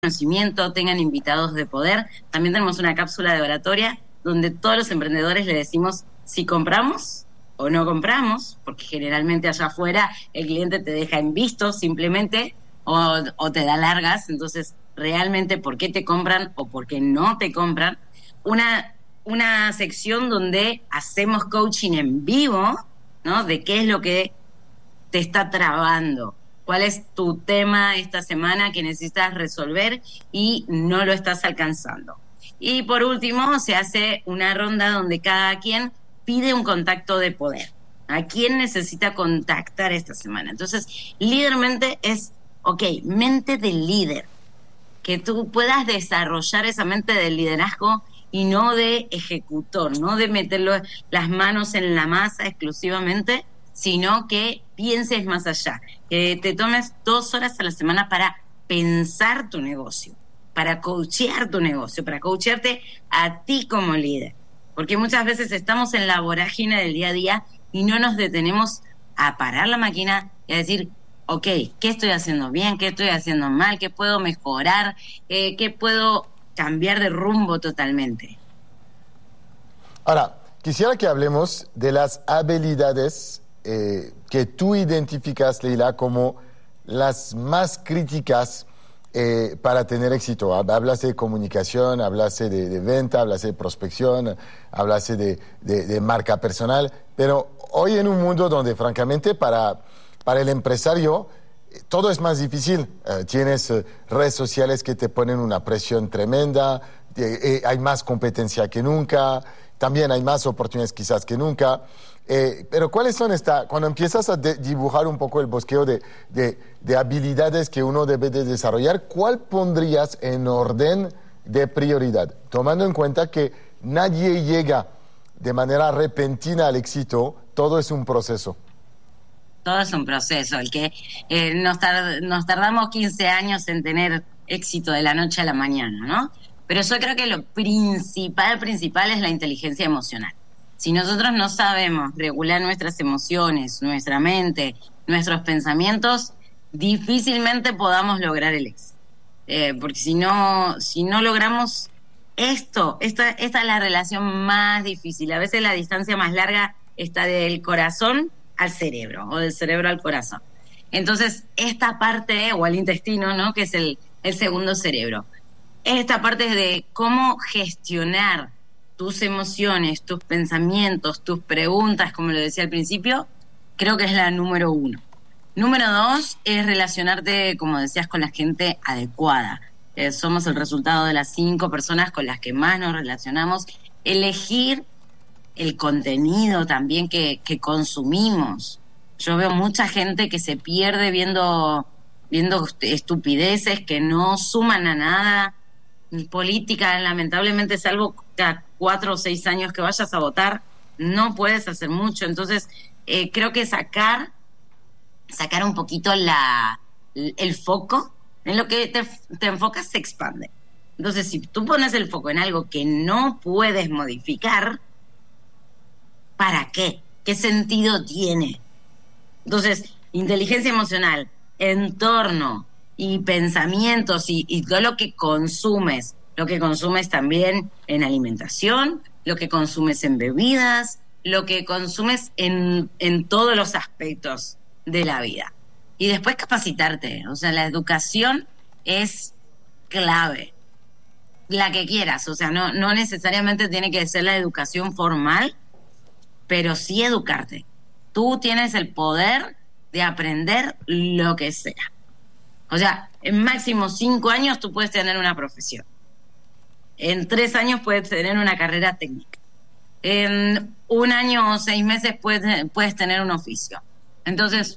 conocimiento, tengan invitados de poder. También tenemos una cápsula de oratoria donde todos los emprendedores le decimos si compramos o no compramos, porque generalmente allá afuera el cliente te deja en visto simplemente o te da largas. Entonces, realmente, ¿por qué te compran o por qué no te compran? Una sección donde hacemos coaching en vivo, ¿no? De qué es lo que te está trabando. ¿Cuál es tu tema esta semana que necesitas resolver y no lo estás alcanzando? Y por último, se hace una ronda donde cada quien pide un contacto de poder. ¿A quién necesita contactar esta semana? Entonces, lídermente es, mente del líder. Que tú puedas desarrollar esa mente del liderazgo y no de ejecutor, no de meter las manos en la masa exclusivamente, sino que pienses más allá, que te tomes 2 horas a la semana para pensar tu negocio, para coachear tu negocio, para coachearte a ti como líder. Porque muchas veces estamos en la vorágine del día a día y no nos detenemos a parar la máquina y a decir, ¿qué estoy haciendo bien? ¿Qué estoy haciendo mal? ¿Qué puedo mejorar? ¿Qué puedo cambiar de rumbo totalmente? Ahora, quisiera que hablemos de las habilidades que tú identificas, Leila, como las más críticas para tener éxito. Hablas de comunicación, hablas de venta, hablas de prospección, hablas de marca personal, pero hoy en un mundo donde francamente para el empresario todo es más difícil. Tienes redes sociales que te ponen una presión tremenda, hay más competencia que nunca, también hay más oportunidades quizás que nunca. Pero ¿cuáles son cuando empiezas a dibujar un poco el bosqueo de habilidades que uno debe de desarrollar, cuál pondrías en orden de prioridad? Tomando en cuenta que nadie llega de manera repentina al éxito, todo es un proceso. Todo es un proceso, el que nos tardamos 15 años en tener éxito de la noche a la mañana, ¿no? Pero yo creo que lo principal es la inteligencia emocional. Si nosotros no sabemos regular nuestras emociones, nuestra mente, nuestros pensamientos, difícilmente podamos lograr el éxito. Porque si no logramos esta es la relación más difícil. A veces la distancia más larga está del corazón al cerebro o del cerebro al corazón. Entonces, esta parte, o al intestino, ¿no? Que es el segundo cerebro. Esta parte es de cómo gestionar tus emociones, tus pensamientos, tus preguntas, como lo decía al principio, creo que es la número 1. Número 2 es relacionarte, como decías, con la gente adecuada. Somos el resultado de las 5 personas con las que más nos relacionamos. Elegir el contenido también que consumimos. Yo veo mucha gente que se pierde viendo estupideces que no suman a nada. Política, lamentablemente, salvo cada 4 o 6 años que vayas a votar, no puedes hacer mucho. Entonces, creo que sacar un poquito el foco, en lo que te enfocas se expande. Entonces, si tú pones el foco en algo que no puedes modificar, ¿para qué? ¿Qué sentido tiene? Entonces, inteligencia emocional, entorno y pensamientos y todo lo que consumes también en alimentación, lo que consumes en bebidas, lo que consumes en todos los aspectos de la vida. Y después capacitarte, o sea, la educación es clave, la que quieras, o sea, no necesariamente tiene que ser la educación formal, pero sí educarte. Tú tienes el poder de aprender lo que sea. O sea, en máximo 5 años tú puedes tener una profesión. En 3 años puedes tener una carrera técnica. En 1 año o 6 meses puedes tener un oficio. Entonces,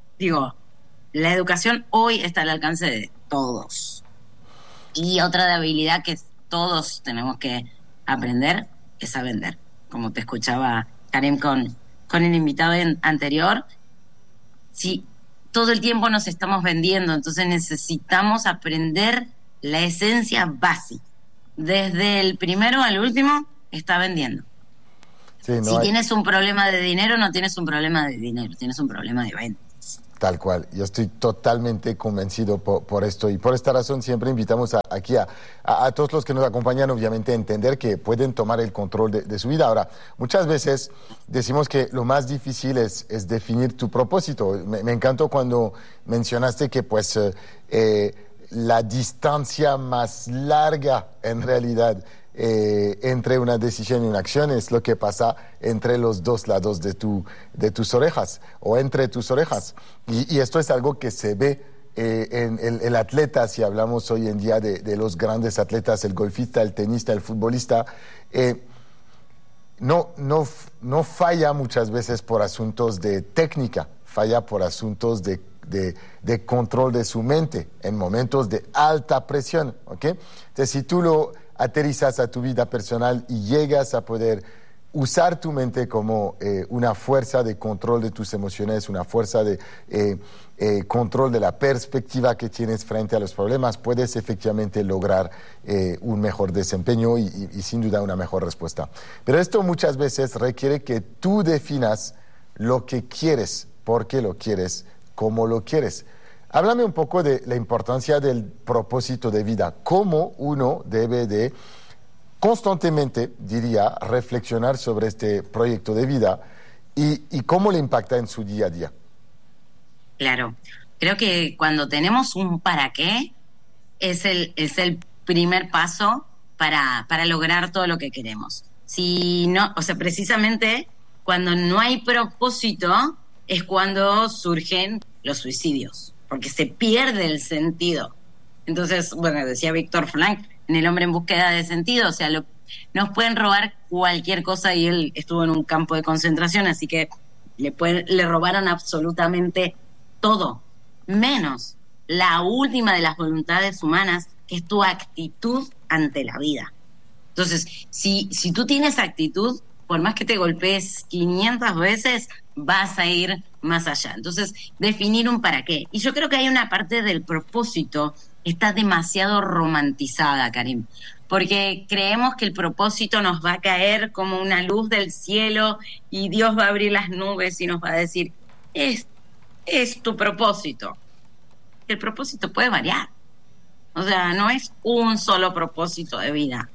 la educación hoy está al alcance de todos. Y otra habilidad que todos tenemos que aprender es a vender. Como te escuchaba, Karim, con el invitado anterior, sí, todo el tiempo nos estamos vendiendo, entonces necesitamos aprender la esencia básica. Desde el primero al último, está vendiendo. Sí, tienes un problema de dinero, no tienes un problema de dinero, tienes un problema de ventas. Tal cual, yo estoy totalmente convencido por esto y por esta razón siempre invitamos aquí a todos los que nos acompañan obviamente a entender que pueden tomar el control de su vida. Ahora, muchas veces decimos que lo más difícil es definir tu propósito. Me encantó cuando mencionaste que pues la distancia más larga en realidad entre una decisión y una acción es lo que pasa entre los dos lados de tus orejas o entre tus orejas. Y esto es algo que se ve en el atleta, si hablamos hoy en día de los grandes atletas, el golfista, el tenista, el futbolista, no falla muchas veces por asuntos de técnica, falla por asuntos de control de su mente en momentos de alta presión, ¿ok? Entonces, si tú lo aterrizas a tu vida personal y llegas a poder usar tu mente como una fuerza de control de tus emociones, una fuerza de control de la perspectiva que tienes frente a los problemas, puedes efectivamente lograr un mejor desempeño y sin duda una mejor respuesta. Pero esto muchas veces requiere que tú definas lo que quieres, por qué lo quieres, cómo lo quieres. Háblame un poco de la importancia del propósito de vida, cómo uno debe de constantemente, diría, reflexionar sobre este proyecto de vida y cómo le impacta en su día a día. Claro, creo que cuando tenemos un para qué es el primer paso para lograr todo lo que queremos. Si no, o sea, precisamente cuando no hay propósito es cuando surgen los suicidios, porque se pierde el sentido. Entonces, bueno, decía Víctor Frank en El hombre en búsqueda de sentido, o sea, nos pueden robar cualquier cosa y él estuvo en un campo de concentración, así que le robaron absolutamente todo, menos la última de las voluntades humanas, que es tu actitud ante la vida. Entonces, si tú tienes actitud, por más que te golpees 500 veces, vas a ir más allá. Entonces, definir un para qué. Y yo creo que hay una parte del propósito que está demasiado romantizada, Karim, porque creemos que el propósito nos va a caer como una luz del cielo y Dios va a abrir las nubes y nos va a decir, es tu propósito. El propósito puede variar. O sea, no es un solo propósito de vida.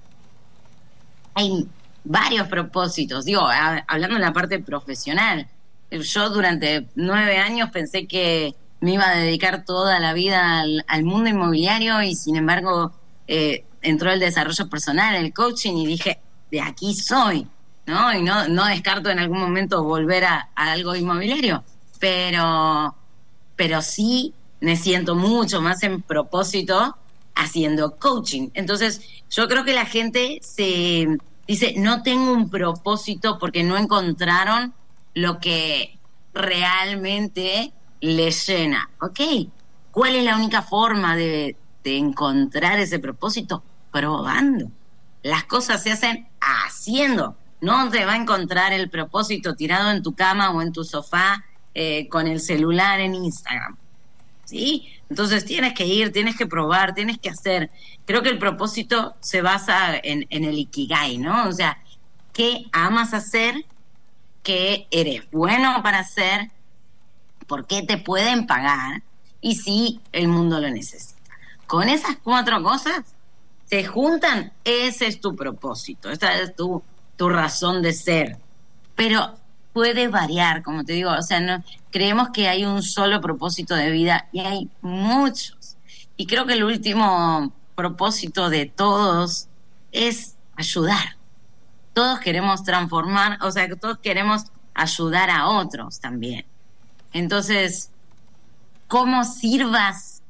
Hay varios propósitos. Digo, hablando en la parte profesional, yo durante 9 años pensé que me iba a dedicar toda la vida al mundo inmobiliario y sin embargo entró el desarrollo personal, el coaching y dije, de aquí soy, ¿no? Y no descarto en algún momento volver a algo inmobiliario, pero sí me siento mucho más en propósito haciendo coaching. Entonces, yo creo que la gente se dice, no tengo un propósito porque no encontraron lo que realmente les llena. ¿Ok? ¿Cuál es la única forma de encontrar ese propósito? Probando. Las cosas se hacen haciendo. No te va a encontrar el propósito tirado en tu cama o en tu sofá con el celular en Instagram. ¿Sí? Entonces tienes que ir, tienes que probar, tienes que hacer. Creo que el propósito se basa en el Ikigai, ¿no? O sea, ¿qué amas hacer? ¿Qué eres bueno para hacer? ¿Por qué te pueden pagar? Y si el mundo lo necesita. Con esas 4 cosas se juntan, ese es tu propósito, esa es tu razón de ser. Pero puede variar, como te digo, o sea, no creemos que hay un solo propósito de vida y hay muchos. Y creo que el último propósito de todos es ayudar. Todos queremos transformar, o sea, que todos queremos ayudar a otros también. Entonces, ¿cómo sirvas?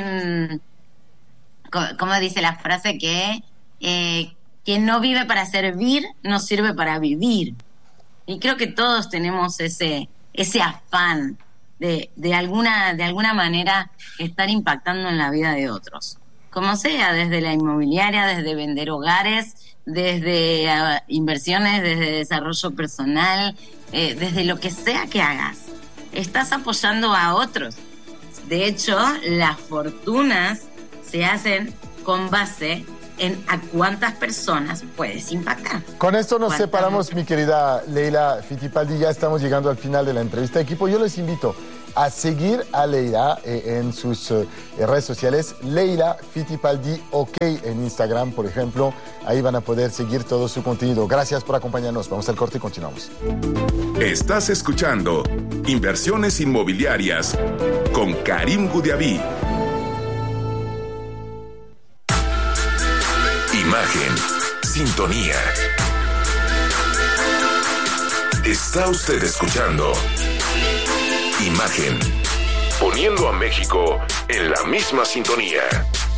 ¿Cómo dice la frase? Que quien no vive para servir, no sirve para vivir. Y creo que todos tenemos ese afán de alguna manera estar impactando en la vida de otros. Como sea, desde la inmobiliaria, desde vender hogares, desde inversiones, desde desarrollo personal, desde lo que sea que hagas. Estás apoyando a otros. De hecho, las fortunas se hacen con base en a cuántas personas puedes impactar. Con esto nos separamos, mi querida Leila Fittipaldi. Ya estamos llegando al final de la entrevista. Equipo, yo les invito a seguir a Leila en sus redes sociales. Leila Fittipaldi OK en Instagram, por ejemplo. Ahí van a poder seguir todo su contenido. Gracias por acompañarnos. Vamos al corte y continuamos. Estás escuchando Inversiones Inmobiliarias con Karim Goudiaby. Imagen, sintonía. Está usted escuchando Imagen, poniendo a México en la misma sintonía.